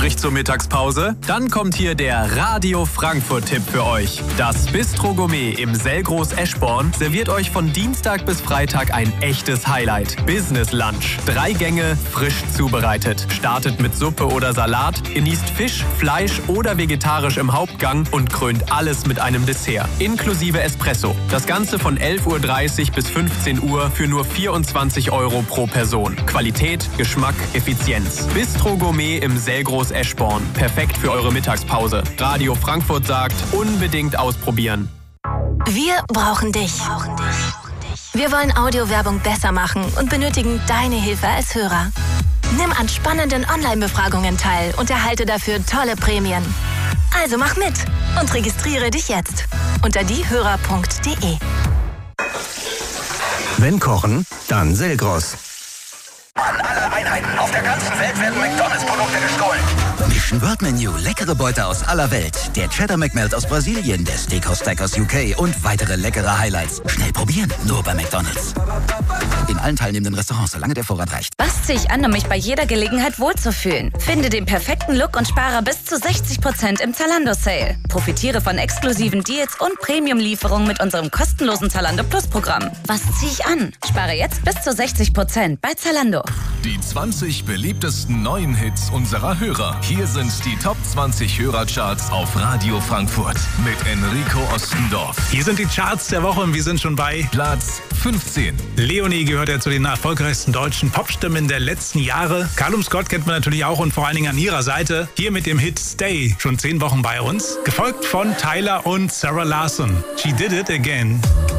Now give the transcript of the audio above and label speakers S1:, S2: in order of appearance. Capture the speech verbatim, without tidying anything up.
S1: übrig zur Mittagspause? Dann kommt hier der Radio Frankfurt-Tipp für euch. Das Bistro Gourmet im Selgros Eschborn serviert euch von Dienstag bis Freitag ein echtes Highlight. Business Lunch. Drei Gänge, frisch zubereitet. Startet mit Suppe oder Salat, genießt Fisch, Fleisch oder vegetarisch im Hauptgang und krönt alles mit einem Dessert. Inklusive Espresso. Das Ganze von elf Uhr dreißig bis fünfzehn Uhr für nur vierundzwanzig Euro pro Person. Qualität, Geschmack, Effizienz. Bistro Gourmet im Selgros Eschborn. Perfekt für eure Mittagspause. Radio Frankfurt sagt, unbedingt ausprobieren.
S2: Wir brauchen dich. Wir wollen Audiowerbung besser machen und benötigen deine Hilfe als Hörer. Nimm an spannenden Online-Befragungen teil und erhalte dafür tolle Prämien. Also mach mit und registriere dich jetzt unter diehörer punkt de.
S3: Wenn kochen, dann Selgros.
S4: An alle Einheiten auf der ganzen Welt werden McDonalds-Produkte gestohlen.
S5: Mission World Menu, leckere Beute aus aller Welt. Der Cheddar McMelt aus Brasilien, der Steakhouse Stack aus U K und weitere leckere Highlights. Schnell probieren, nur bei McDonalds. In allen teilnehmenden Restaurants, solange der Vorrat reicht.
S6: Was ziehe ich an, um mich bei jeder Gelegenheit wohlzufühlen? Finde den perfekten Look und spare bis zu sechzig Prozent im Zalando-Sale. Profitiere von exklusiven Deals und Premium-Lieferungen mit unserem kostenlosen Zalando Plus-Programm. Was ziehe ich an? Spare jetzt bis zu sechzig Prozent bei Zalando.
S7: Die zwanzig beliebtesten neuen Hits unserer Hörer. Hier sind die Top zwanzig Hörercharts auf Radio Frankfurt mit Enrico Ostendorf.
S8: Hier sind die Charts der Woche und wir sind schon bei
S7: Platz fünfzehn.
S8: Leonie gehört ja zu den erfolgreichsten deutschen Popstimmen der letzten Jahre. Callum Scott kennt man natürlich auch und vor allen Dingen an ihrer Seite. Hier mit dem Hit Stay, schon zehn Wochen bei uns. Gefolgt von Tyler und Sarah Larson. She Did It Again.